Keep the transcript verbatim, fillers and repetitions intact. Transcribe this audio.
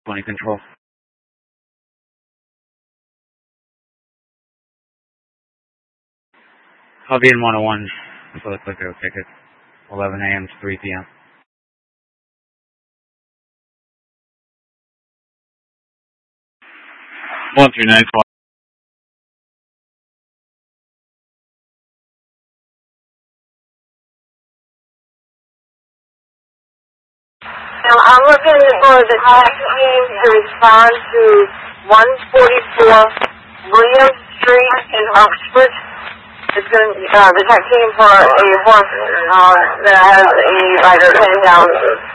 twenty control. I'll be in one oh one for the Clico ticket. eleven a m to three p m one three nine twelve. Now, I'm looking for the tax team to respond to one forty-four William Street in Oxford. It's going to, uh, the tax team for a horse uh, that has a rider heading down